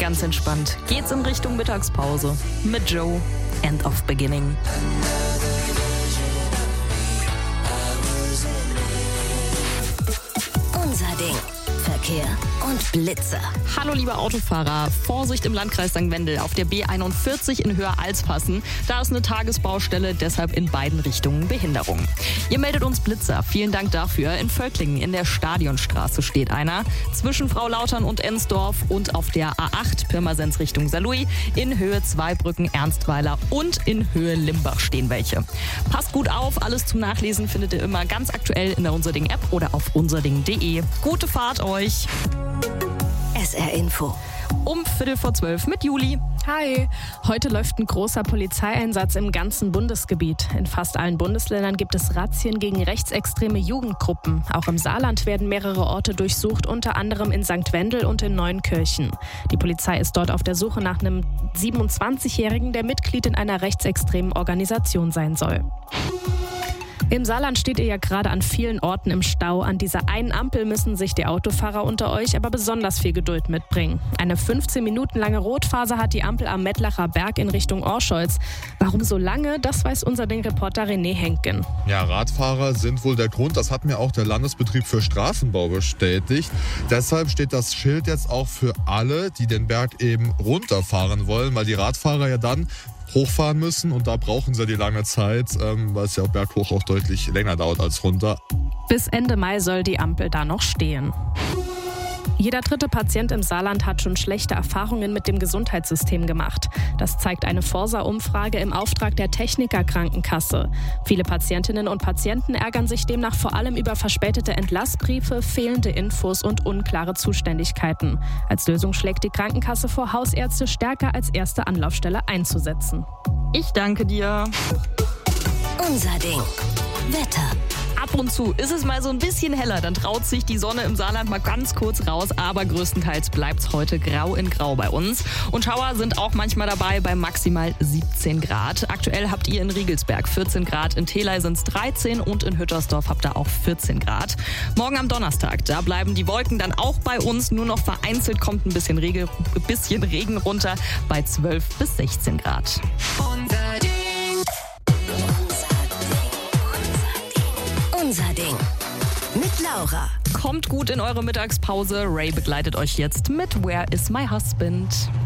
ganz entspannt geht's in Richtung Mittagspause mit Joe, End of Beginning. Unser Ding. Verkehr und Blitzer. Hallo liebe Autofahrer, Vorsicht im Landkreis St. Wendel auf der B41 in Höhe Alspassen. Da ist eine Tagesbaustelle, deshalb in beiden Richtungen Behinderung. Ihr meldet uns Blitzer, vielen Dank dafür. In Völklingen in der Stadionstraße steht einer. Zwischen Frau Lautern und Ensdorf und auf der A8 Pirmasens Richtung Saarlouis. In Höhe Zweibrücken Ernstweiler und in Höhe Limbach stehen welche. Passt gut auf, alles zum Nachlesen findet ihr immer ganz aktuell in der Unser Ding App oder auf unserding.de. Gute Fahrt euch! SR Info. Um 11:45 mit Juli. Hi, heute läuft ein großer Polizeieinsatz im ganzen Bundesgebiet. In fast allen Bundesländern gibt es Razzien gegen rechtsextreme Jugendgruppen. Auch im Saarland werden mehrere Orte durchsucht, unter anderem in St. Wendel und in Neunkirchen. Die Polizei ist dort auf der Suche nach einem 27-Jährigen, der Mitglied in einer rechtsextremen Organisation sein soll. Im Saarland steht ihr ja gerade an vielen Orten im Stau. An dieser einen Ampel müssen sich die Autofahrer unter euch aber besonders viel Geduld mitbringen. Eine 15 Minuten lange Rotphase hat die Ampel am Mettlacher Berg in Richtung Orscholz. Warum so lange, das weiß unser Ding-Reporter René Henken. Ja, Radfahrer sind wohl der Grund. Das hat mir auch der Landesbetrieb für Straßenbau bestätigt. Deshalb steht das Schild jetzt auch für alle, die den Berg eben runterfahren wollen, weil die Radfahrer ja dann hochfahren müssen und da brauchen sie die lange Zeit, weil es ja berghoch auch deutlich länger dauert als runter. Bis Ende Mai soll die Ampel da noch stehen. Jeder dritte Patient im Saarland hat schon schlechte Erfahrungen mit dem Gesundheitssystem gemacht. Das zeigt eine Forsa-Umfrage im Auftrag der Techniker Krankenkasse. Viele Patientinnen und Patienten ärgern sich demnach vor allem über verspätete Entlassbriefe, fehlende Infos und unklare Zuständigkeiten. Als Lösung schlägt die Krankenkasse vor, Hausärzte stärker als erste Anlaufstelle einzusetzen. Ich danke dir. Unser Ding. Wetter. Ab und zu ist es mal so ein bisschen heller, dann traut sich die Sonne im Saarland mal ganz kurz raus, aber größtenteils bleibt's heute grau in grau bei uns. Und Schauer sind auch manchmal dabei bei maximal 17 Grad. Aktuell habt ihr in Riegelsberg 14 Grad, in Theley sind's 13 und in Hüttersdorf habt ihr auch 14 Grad. Morgen am Donnerstag, da bleiben die Wolken dann auch bei uns, nur noch vereinzelt kommt ein bisschen Regen runter bei 12 bis 16 Grad. Unser Ding. Mit Laura. Kommt gut in eure Mittagspause. Ray begleitet euch jetzt mit Where is my husband?